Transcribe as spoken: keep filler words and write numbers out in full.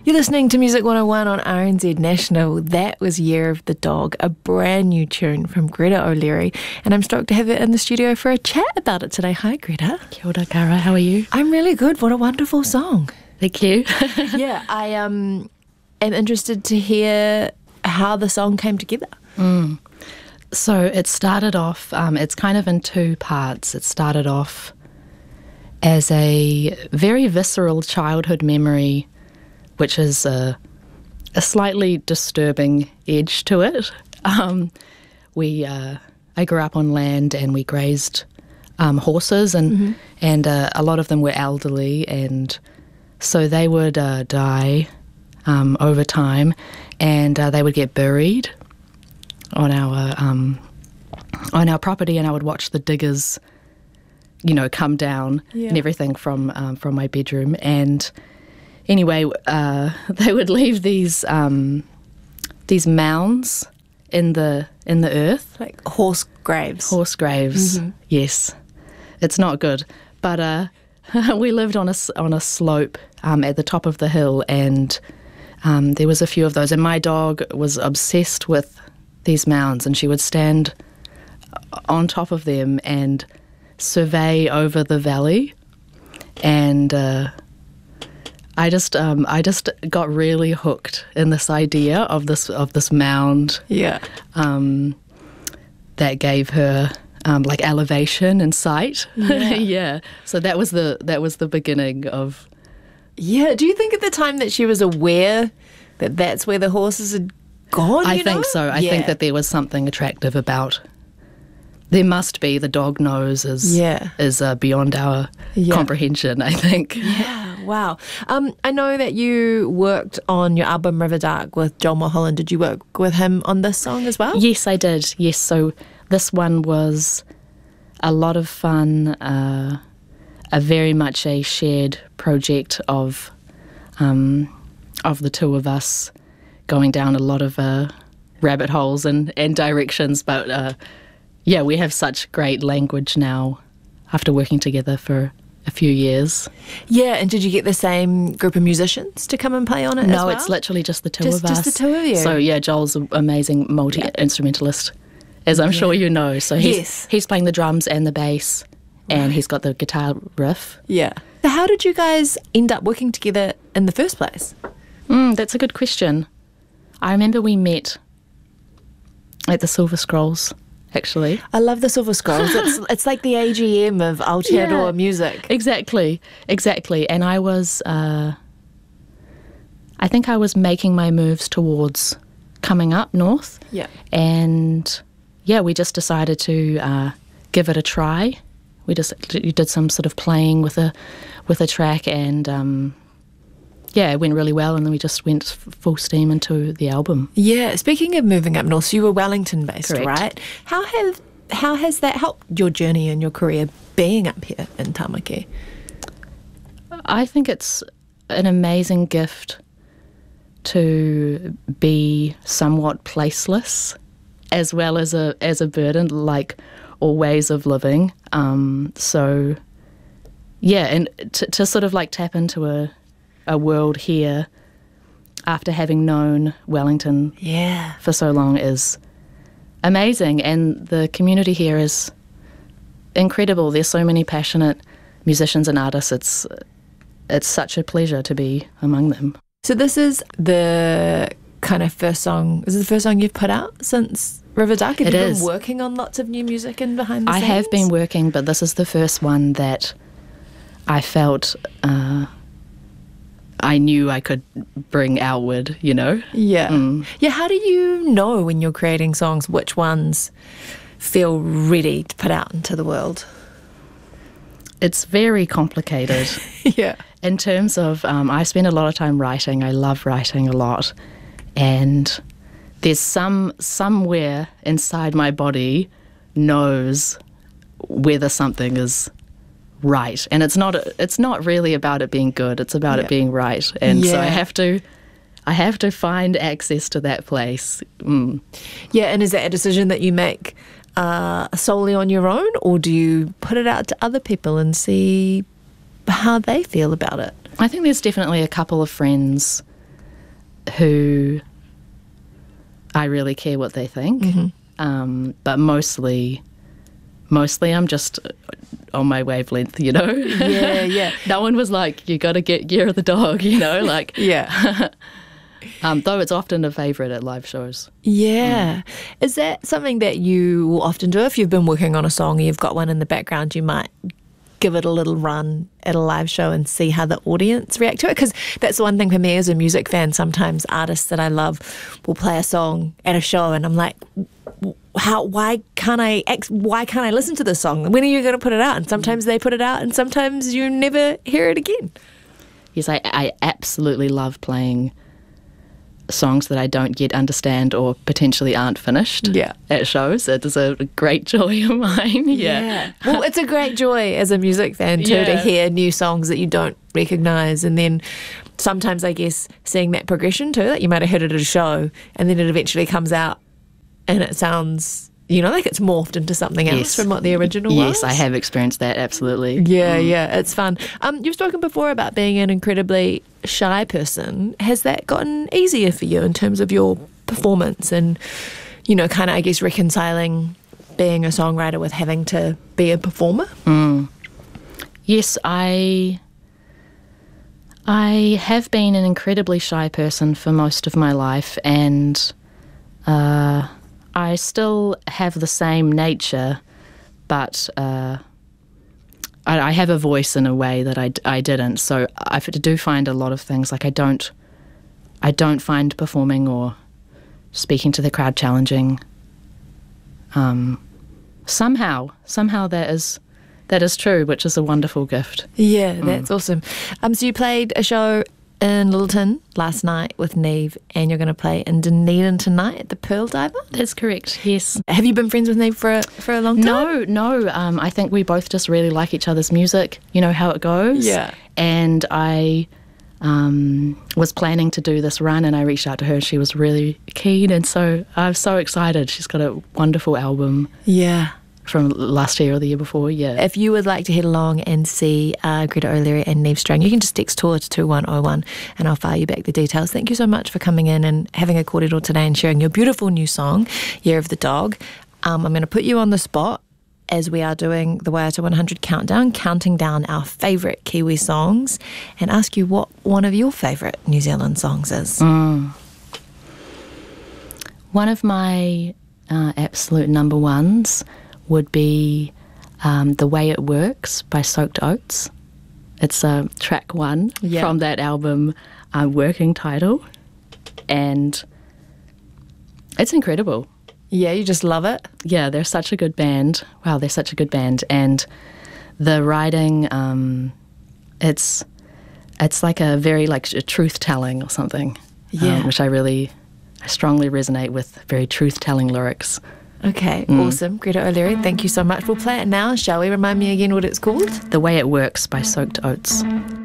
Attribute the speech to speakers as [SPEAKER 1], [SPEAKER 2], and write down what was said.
[SPEAKER 1] You're listening to Music one oh one on R N Z National. That was Year of the Dog, a brand new tune from Greta O'Leary. And I'm stoked to have her in the studio for a chat about it today. Hi, Greta.
[SPEAKER 2] Kia ora, Cara. How are you?
[SPEAKER 1] I'm really good. What a wonderful song.
[SPEAKER 2] Thank you.
[SPEAKER 1] yeah, I um, am interested to hear how the song came together.
[SPEAKER 2] Mm. So it started off, um, it's kind of in two parts. It started off as a very visceral childhood memory, which is a, a slightly disturbing edge to it. Um, we, uh, I grew up on land and we grazed um, horses, and mm-hmm. and uh, a lot of them were elderly, and so they would uh, die um, over time, and uh, they would get buried on our um, on our property, and I would watch the diggers, you know, come down yeah. and everything from um, from my bedroom. And anyway, uh, they would leave these um, these mounds in the in the earth,
[SPEAKER 1] like horse graves.
[SPEAKER 2] Horse graves, mm-hmm. yes. It's not good, but uh, we lived on a on a slope um, at the top of the hill, and um, there was a few of those. And my dog was obsessed with these mounds, and she would stand on top of them and survey over the valley. And uh, I just um, I just got really hooked in this idea of this of this mound.
[SPEAKER 1] Yeah.
[SPEAKER 2] Um, that gave her um, like elevation and sight.
[SPEAKER 1] Yeah.
[SPEAKER 2] yeah. So that was the that was the beginning of.
[SPEAKER 1] Yeah. Do you think at the time that she was aware that that's where the horses had gone?
[SPEAKER 2] I
[SPEAKER 1] you
[SPEAKER 2] think
[SPEAKER 1] know?
[SPEAKER 2] so. I
[SPEAKER 1] yeah.
[SPEAKER 2] think that there was something attractive about. There must be. The dog nose is
[SPEAKER 1] yeah.
[SPEAKER 2] is uh, beyond our
[SPEAKER 1] yeah.
[SPEAKER 2] comprehension, I think.
[SPEAKER 1] Yeah, wow. Um, I know that you worked on your album River Dark with Joel Mulholland. Did you work with him on this song as well?
[SPEAKER 2] Yes, I did. Yes, so this one was a lot of fun, uh, a very much a shared project of um, of the two of us going down a lot of uh, rabbit holes and, and directions, but... Uh, Yeah, we have such great language now after working together for a few years.
[SPEAKER 1] Yeah, and did you get the same group of musicians to come and play on it
[SPEAKER 2] no,
[SPEAKER 1] as well?
[SPEAKER 2] it's literally just the two
[SPEAKER 1] just,
[SPEAKER 2] of us.
[SPEAKER 1] Just the two of you?
[SPEAKER 2] So, yeah, Joel's an amazing multi-instrumentalist, as I'm yeah. sure you know. So he's,
[SPEAKER 1] yes.
[SPEAKER 2] he's playing the drums and the bass, and right. he's got the guitar riff.
[SPEAKER 1] Yeah. So how did you guys end up working together in the first place?
[SPEAKER 2] Mm, that's a good question. I remember we met at the Silver Scrolls. Actually,
[SPEAKER 1] I love the Silver Scrolls. It's it's like the A G M of Aotearoa yeah, music.
[SPEAKER 2] Exactly, exactly. And I was, uh, I think I was making my moves towards coming up north.
[SPEAKER 1] Yeah.
[SPEAKER 2] And yeah, we just decided to uh, give it a try. We just you did some sort of playing with a with a track, and um, yeah, it went really well, and then we just went full steam into the album.
[SPEAKER 1] Yeah, speaking of moving up north, so you were Wellington-based,
[SPEAKER 2] Correct.
[SPEAKER 1] right? How have how has that helped your journey and your career being up here in Tamaki?
[SPEAKER 2] I think it's an amazing gift to be somewhat placeless, as well as a as a burden, like all ways of living. Um, so, yeah, and to, to sort of like tap into a a world here after having known Wellington
[SPEAKER 1] yeah.
[SPEAKER 2] for so long is amazing, and the community here is incredible. There's so many passionate musicians and artists. It's it's such a pleasure to be among them.
[SPEAKER 1] So this is the kind of first song, is it the first song you've put out since River Dark? Have
[SPEAKER 2] it
[SPEAKER 1] you
[SPEAKER 2] is.
[SPEAKER 1] been working on lots of new music and behind the
[SPEAKER 2] I
[SPEAKER 1] scenes?
[SPEAKER 2] have been working, but this is the first one that I felt uh, I knew I could bring outward, you know?
[SPEAKER 1] Yeah.
[SPEAKER 2] Mm.
[SPEAKER 1] Yeah, how do you know when you're creating songs which ones feel ready to put out into the world?
[SPEAKER 2] It's very complicated.
[SPEAKER 1] yeah.
[SPEAKER 2] In terms of, um, I spend a lot of time writing. I love writing a lot. And there's some, somewhere inside my body knows whether something is right, and it's not it's not really about it being good, it's about yeah. it being right, and
[SPEAKER 1] yeah.
[SPEAKER 2] so I have to I have to find access to that place. mm.
[SPEAKER 1] Yeah. And is that a decision that you make uh, solely on your own, or do you put it out to other people and see how they feel about it?
[SPEAKER 2] I think there's definitely a couple of friends who I really care what they think.
[SPEAKER 1] Mm-hmm.
[SPEAKER 2] Um, but mostly, mostly I'm just on my wavelength, you know?
[SPEAKER 1] Yeah, yeah.
[SPEAKER 2] No one was like, you got to get Year of the Dog, you know? Like,
[SPEAKER 1] Yeah.
[SPEAKER 2] um, though it's often a favourite at live shows.
[SPEAKER 1] Yeah. Mm. Is that something that you will often do? If you've been working on a song and you've got one in the background, you might give it a little run at a live show and see how the audience react to it? Because that's the one thing for me as a music fan. Sometimes artists that I love will play a song at a show and I'm like, how, why can't I, ex- why can't I listen to this song? When are you going to put it out? And sometimes they put it out and sometimes you never hear it again.
[SPEAKER 2] Yes, I, I absolutely love playing songs that I don't yet understand or potentially aren't finished
[SPEAKER 1] yeah.
[SPEAKER 2] at shows. It is a great joy of mine. Yeah.
[SPEAKER 1] yeah. Well, it's a great joy as a music fan too
[SPEAKER 2] yeah.
[SPEAKER 1] to hear new songs that you don't recognise, and then sometimes I guess seeing that progression too, that you might have heard it at a show and then it eventually comes out and it sounds, you know, like it's morphed into something else
[SPEAKER 2] yes.
[SPEAKER 1] from what the original
[SPEAKER 2] yes,
[SPEAKER 1] was.
[SPEAKER 2] Yes, I have experienced that, absolutely.
[SPEAKER 1] Yeah,
[SPEAKER 2] mm.
[SPEAKER 1] yeah, it's fun. Um, you've spoken before about being an incredibly shy person. Has that gotten easier for you in terms of your performance and, you know, kind of, I guess, reconciling being a songwriter with having to be a performer?
[SPEAKER 2] Mm. Yes, I... I have been an incredibly shy person for most of my life, and uh, I still have the same nature, but uh, I, I have a voice in a way that I, I didn't. So I do find a lot of things, like I don't, I don't find performing or speaking to the crowd challenging. Um, somehow, somehow that is that is true, which is a wonderful gift.
[SPEAKER 1] Yeah, that's mm. awesome. Um, so you played a show in Littleton last night with Neve, and you're going to play in Dunedin tonight at the Pearl Diver?
[SPEAKER 2] That's correct, yes.
[SPEAKER 1] Have you been friends with Neve for a, for a long time?
[SPEAKER 2] No, no. Um, I think we both just really like each other's music. You know how it goes.
[SPEAKER 1] Yeah.
[SPEAKER 2] And I um, was planning to do this run, and I reached out to her, and she was really keen, and so I'm so excited. She's got a wonderful album.
[SPEAKER 1] Yeah.
[SPEAKER 2] From last year or the year before, yeah.
[SPEAKER 1] If you would like to head along and see uh, Greta O'Leary and Neve Strang, you can just text tour to two one oh one and I'll fire you back the details. Thank you so much for coming in and having a kōrero today and sharing your beautiful new song, Year of the Dog. Um, I'm going to put you on the spot as we are doing the Waiata one hundred countdown, counting down our favourite Kiwi songs, and ask you what one of your favourite New Zealand songs is.
[SPEAKER 2] Mm. One of my uh, absolute number ones would be um, The Way It Works by Soaked Oats. It's uh, track one yeah. from that album, uh, Working Title, and it's incredible.
[SPEAKER 1] Yeah, you just love it?
[SPEAKER 2] Yeah, they're such a good band. Wow, they're such a good band. And the writing, um, it's it's like a very, like, a truth-telling or something,
[SPEAKER 1] yeah.
[SPEAKER 2] um, which I really, I strongly resonate with, very truth-telling lyrics.
[SPEAKER 1] Okay, mm. awesome. Greta O'Leary, thank you so much. We'll play it now, shall we? Remind me again what it's called?
[SPEAKER 2] The Way It Works by Soaked Oats.